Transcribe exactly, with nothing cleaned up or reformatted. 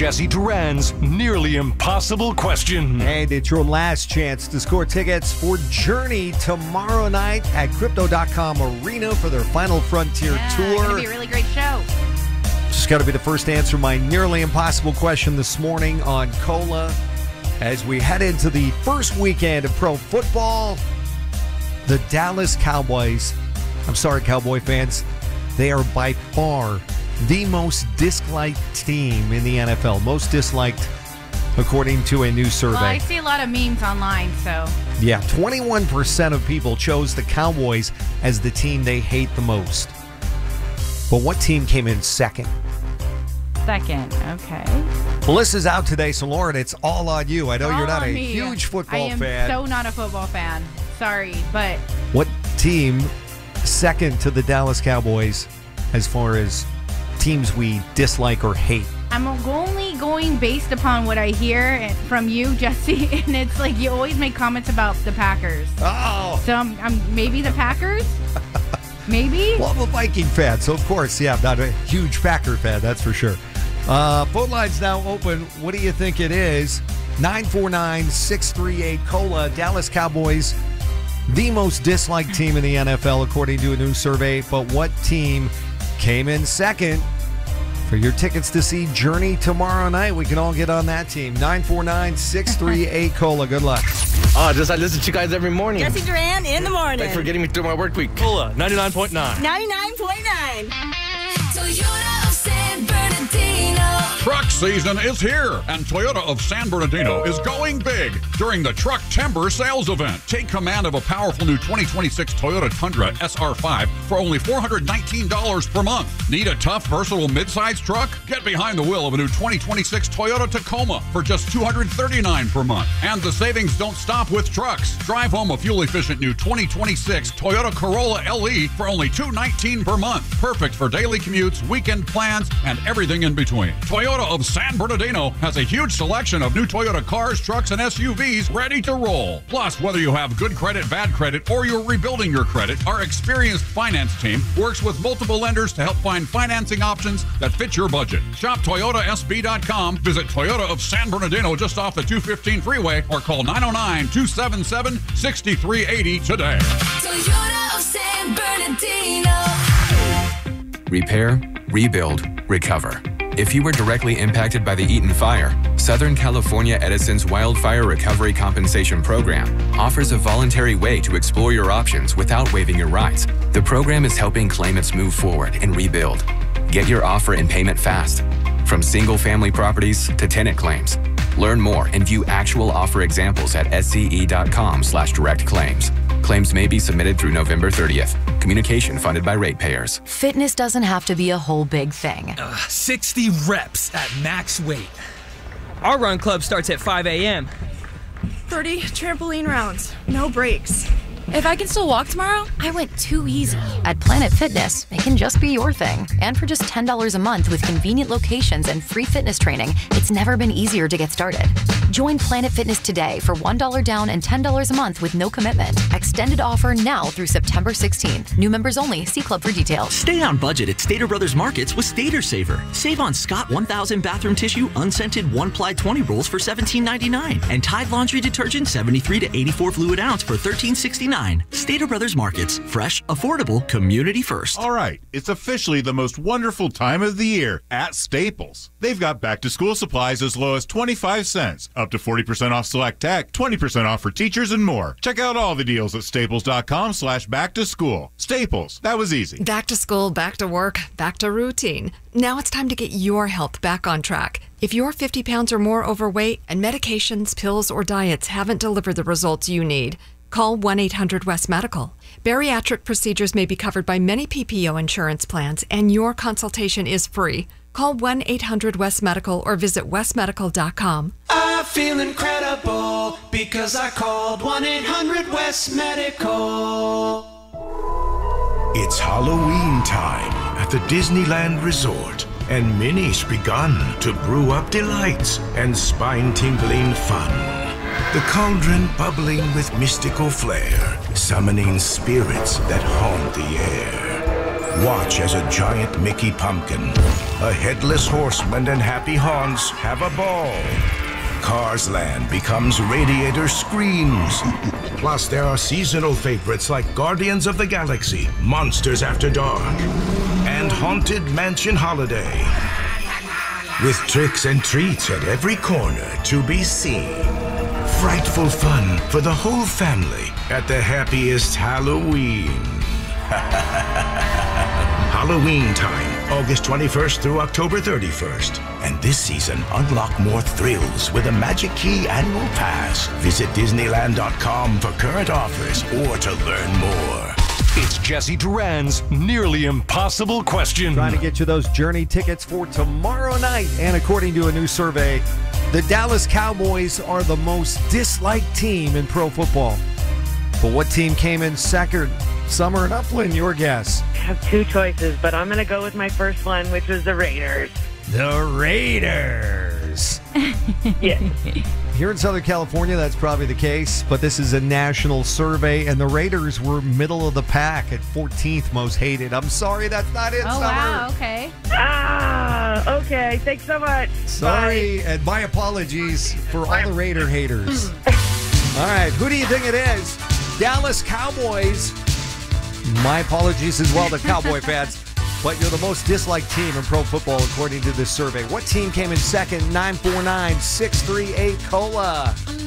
Jesse Duran's nearly impossible question. And it's your last chance to score tickets for Journey tomorrow night at Crypto dot com Arena for their Final Frontier yeah, tour. It's going to be a really great show. Just got to be the first to answer my nearly impossible question this morning on Cola. As we head into the first weekend of pro football, the Dallas Cowboys, I'm sorry, Cowboy fans, they are by far the most disliked team in the N F L. Most disliked, according to a new survey. Well, I see a lot of memes online, so. Yeah, twenty-one percent of people chose the Cowboys as the team they hate the most. But what team came in second? Second, okay. Melissa's out today, so Lauren, it's all on you. I know all you're not a me. huge football I am fan. so not a football fan. Sorry, but. What team second to the Dallas Cowboys as far as teams we dislike or hate? I'm only going based upon what I hear from you, Jesse, and it's like you always make comments about the Packers. Oh! So I'm, I'm maybe the Packers? Maybe? Well, I'm a Viking fan, so of course, yeah, I'm not a huge Packer fan, that's for sure. Uh, phone line's now open. What do you think it is? nine four nine, six three eight, COLA. Dallas Cowboys, the most disliked team in the N F L, according to a new survey. But what team came in second? For your tickets to see Journey tomorrow night, we can all get on that team. nine four nine, six three eight, COLA. Good luck. Oh, just I listen to you guys every morning. Jesse Duran in the morning. Thanks for getting me through my work week. COLA ninety-nine point nine. ninety-nine point nine. Toyota of San Bernardino. Truck season is here, and Toyota of San Bernardino is going big during the Truck Timber Sales Event. Take command of a powerful new twenty twenty-six Toyota Tundra S R five for only four hundred nineteen dollars per month. Need a tough, versatile midsize truck? Get behind the wheel of a new twenty twenty-six Toyota Tacoma for just two hundred thirty-nine dollars per month. And the savings don't stop with trucks. Drive home a fuel-efficient new twenty twenty-six Toyota Corolla L E for only two hundred nineteen dollars per month. Perfect for daily commutes, weekend plans, and everything in between. Toyota of San Bernardino has a huge selection of new Toyota cars, trucks, and S U Vs ready to roll. Plus, whether you have good credit, bad credit, or you're rebuilding your credit, our experienced finance team works with multiple lenders to help find financing options that fit your budget. Shop Toyota S B dot com, visit Toyota of San Bernardino just off the two fifteen freeway, or call nine oh nine, two seven seven, six three eight oh today. Toyota of San Bernardino. Repair, rebuild, recover. If you were directly impacted by the Eaton Fire, Southern California Edison's Wildfire Recovery Compensation Program offers a voluntary way to explore your options without waiving your rights. The program is helping claimants move forward and rebuild. Get your offer and payment fast. From single-family properties to tenant claims. Learn more and view actual offer examples at S C E dot com slash direct claims. Claims may be submitted through November thirtieth. Communication funded by ratepayers. Fitness doesn't have to be a whole big thing. Uh, sixty reps at max weight. Our run club starts at five a.m. thirty trampoline rounds, no breaks. If I can still walk tomorrow, I went too easy. At Planet Fitness, it can just be your thing. And for just ten dollars a month with convenient locations and free fitness training, it's never been easier to get started. Join Planet Fitness today for one dollar down and ten dollars a month with no commitment. Extended offer now through September sixteenth. New members only. See club for details. Stay on budget at Stater Brothers Markets with Stater Saver. Save on Scott one thousand bathroom tissue unscented one-ply twenty rolls for seventeen ninety-nine and Tide laundry detergent seventy-three to eighty-four fluid ounce for thirteen sixty-nine. Stater Brothers Markets. Fresh, affordable, community first. All right, it's officially the most wonderful time of the year at Staples. They've got back-to-school supplies as low as twenty-five cents, up to forty percent off select tech, twenty percent off for teachers, and more. Check out all the deals at staples dot com slash back to school. Staples, that was easy. Back to school, back to work, back to routine. Now it's time to get your health back on track. If you're fifty pounds or more overweight and medications, pills, or diets haven't delivered the results you need, call one eight hundred West Medical. Bariatric procedures may be covered by many P P O insurance plans, and your consultation is free. Call one eight hundred West Medical or visit west medical dot com. I feel incredible because I called one eight hundred West Medical. It's Halloween time at the Disneyland Resort, and Minnie's begun to brew up delights and spine-tingling fun. The cauldron bubbling with mystical flair, summoning spirits that haunt the air. Watch as a giant Mickey pumpkin, a headless horseman, and Happy Hans have a ball. Cars Land becomes Radiator Screams. Plus, there are seasonal favorites like Guardians of the Galaxy, Monsters After Dark, and Haunted Mansion Holiday. With tricks and treats at every corner to be seen. Frightful fun for the whole family at the happiest Halloween. Halloween time, August twenty-first through October thirty-first. And this season, unlock more thrills with a Magic Key annual pass. Visit Disneyland dot com for current offers or to learn more. It's Jesse Duran's Nearly Impossible Question. Trying to get you those Journey tickets for tomorrow night. And according to a new survey, the Dallas Cowboys are the most disliked team in pro football. But what team came in second? Summer and Upland, your guess. I have two choices, but I'm going to go with my first one, which was the Raiders. The Raiders. Yes. Here in Southern California, that's probably the case, but this is a national survey, and the Raiders were middle of the pack at fourteenth most hated. I'm sorry, that's not it, Oh, Summer. wow. Okay. Ah, okay. Thanks so much. Sorry, Bye. and my apologies for all the Raider haters. All right, who do you think it is? Dallas Cowboys. My apologies as well to Cowboy fans, but you're the most disliked team in pro football according to this survey. What team came in second? nine four nine, six three eight, COLA.